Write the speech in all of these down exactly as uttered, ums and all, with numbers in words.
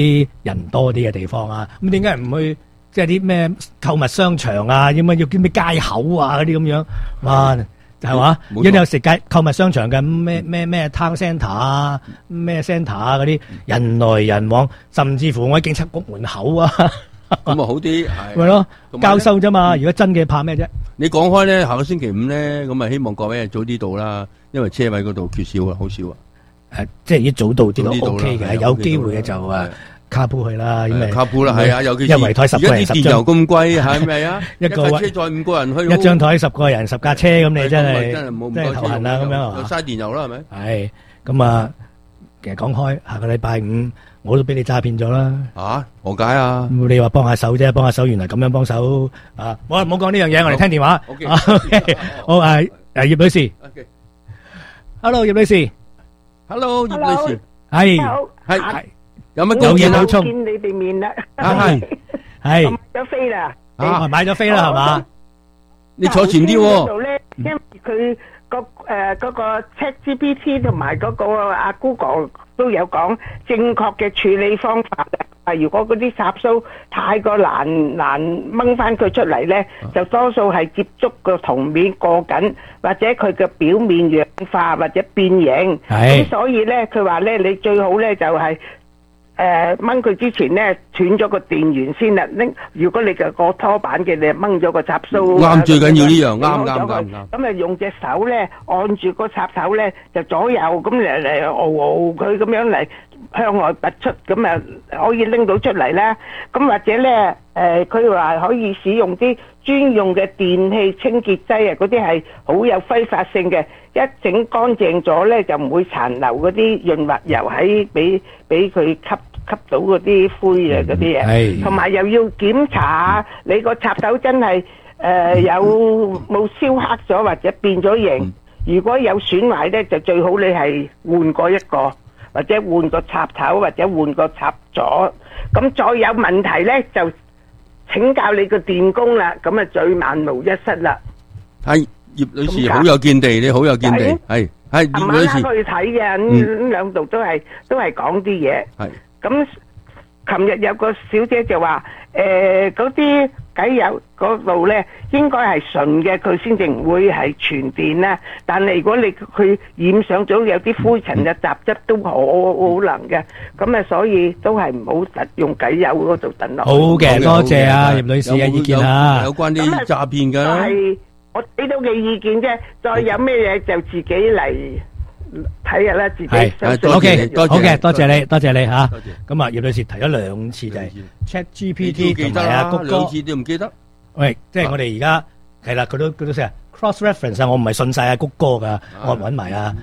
啲人多啲嘅地方啊。咁點解唔去即係啲咩購物商場啊？要乜要啲咩街口啊嗰啲咁樣？哇！係嘛？如果你有食街購物商場嘅咩咩咩 town centre 啊、咩 centre 啊嗰啲人來人往，甚至乎我喺警察局門口啊， 咁啊好啲係。 咪咯，交收啫嘛。如果真嘅怕咩啫？ 你講開咧，下個星期五咧，咁啊希望各位早啲到啦，因為車位嗰度缺少啊，好少啊。 誒，即係一早到啲都 OK 嘅，有機會嘅就誒。卡鋪去啦，因為卡鋪啦，係啊，尤其是一圍台十個人十張， 而家啲電油咁貴，係咪啊？ 一個車載五個人去， 一張台十個人十架車咁，你真係真係冇真係頭痕啦咁樣又嘥電油啦，係咪？ 係咁啊，其實講開，下個禮拜五我都俾你詐騙咗啦。 啊？何解啊？ 你話幫下手啫，幫下手，原來咁樣幫手啊！冇啦，唔好講呢樣嘢，我哋聽電話。 OK， 好誒誒，葉女士 ，Hello， 葉女士 ，Hello， 葉女士， 係係。有乜有嘢補充？ 見你哋面啦， 係係買咗飛啦， 啊買咗飛啦係嘛？ 你坐前啲喎。 度咧，因為佢個誒嗰個 ChatGPT 同埋嗰個阿 Google 都有講正確嘅處理方法啊。如果嗰啲插蘇太過難難掹翻佢出嚟咧，就多數係接觸個銅面過緊，或者佢嘅表面氧化或者變形。咁所以咧，佢話咧，你最好咧就係。誒掹佢之前咧斷咗個電源先啦，拎如果你個個拖板嘅，你掹咗個插蘇。 啱，最緊要呢樣，啱啱啱啱。 咁啊用隻手咧按住個插頭咧就左右咁嚟嚟搖搖佢咁樣嚟向外拔出，咁啊可以拎到出嚟啦。咁或者咧誒佢話可以使用啲專用嘅電器清潔劑啊，嗰啲係好有揮發性嘅，一整乾淨咗咧就唔會殘留嗰啲潤滑油喺俾俾佢吸。吸到嗰啲灰啊嗰啲嘢，同埋又要檢查你個插頭真係誒有冇燒黑咗或者變咗形。如果有損壞咧，就最好你係換過一個，或者換個插頭，或者換個插座。咁再有問題咧，就請教你個電工啦。咁啊最萬無一失啦。 係葉女士好有見地，你好有見地，係係葉女士。 啱啱去睇嘅，咁兩度都係都係講啲嘢。係。咁，琴日有個小姐就話，誒嗰啲偈油嗰度咧，應該係純嘅，佢先至唔會係傳電啦。但係如果你佢染上咗有啲灰塵嘅雜質，都好可能嘅。咁啊，所以都係唔好特用偈油嗰度等落。 好嘅，多謝啊葉女士嘅意見啊。 有關啲詐騙㗎。 係我俾到嘅意見啫，再有咩嘢就自己嚟。睇下啦，自己係 OK，好嘅，多謝你，多謝你吓。咁啊，葉女士提咗兩次就係 ChatGPT 同埋啊谷歌， 兩次都唔記得。 喂，即係我哋而家係啦，佢都佢都識啊。cross reference 啊，我唔係信晒阿谷歌噶，我揾埋啊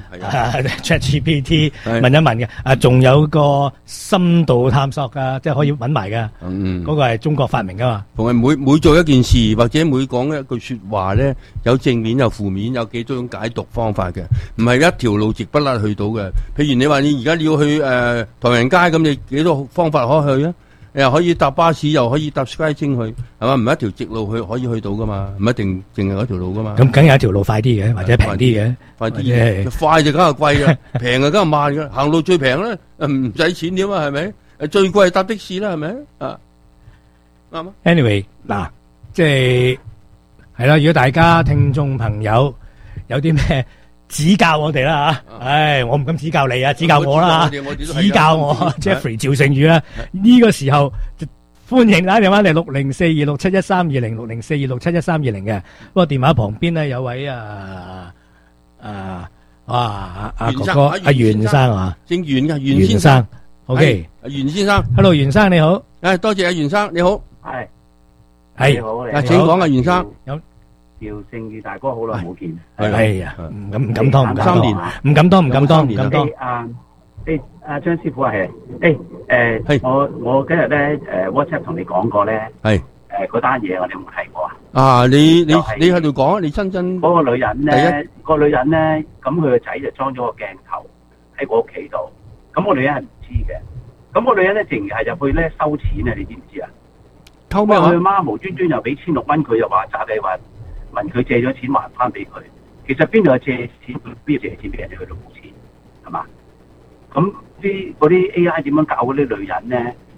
ChatGPT 問一問嘅。啊，仲有個深度探索噶，即係可以揾埋噶。嗯，嗰個係中國發明噶嘛。 同埋每每做一件事或者每講一句說話咧，有正面有負面，有幾種解讀方法嘅，唔係一條路直不甩去到嘅。譬如你話你而家你要去誒唐人街咁，你幾多方法可以去啊？又可以搭巴士，又可以搭 SkyTrain 去，係嘛？唔係一條直路去可以去到噶嘛？唔一定淨係嗰條路噶嘛？ 咁梗有一條路快啲嘅，或者平啲嘅， 快啲嘅，快就梗係貴嘅，平就梗係慢嘅。行路最平咧，唔使錢點啊？係咪？誒，最貴係搭的士啦，係咪？啊，啱啊。 Anyway，嗱，即係係啦。如果大家聽眾朋友有啲咩指教我哋啦吓，唉，我唔敢指教你啊，指教我啦，指教我 Jeffrey 趙聖宇啦。呢個時候就歡迎打電話嚟六零四二六七一三二零六零四二六七一三二零嘅。不過電話旁邊咧有位啊啊啊阿哥哥阿袁生啊， 姓袁嘅袁先生。 OK， 阿袁先生 ，Hello 袁生你好， 誒多謝阿袁生你好， 係係你好， 啊請講啊袁生。 有趙聖宇大哥好耐冇見， 係啊，唔敢唔敢當，唔敢三年， 唔敢當，唔敢當，唔敢當。 啊，誒，阿張師傅啊，係，誒，誒，我我今日咧誒 WhatsApp 同你講過咧，係，誒嗰單嘢我哋有冇提過啊？啊，你你你喺度講，你親親嗰個女人咧，個女人咧，咁佢個仔就裝咗個鏡頭喺我屋企度，咁個女人係唔知嘅，咁個女人咧淨係入去咧收錢啊，你知唔知啊？偷咩話？佢媽無端端又俾千六蚊，佢又話詐你話。問佢借咗錢還翻俾佢，其實邊度有借錢？邊度借錢俾人哋？佢都冇錢，係嘛？咁啲嗰啲 A I 點樣教嗰啲女人咧？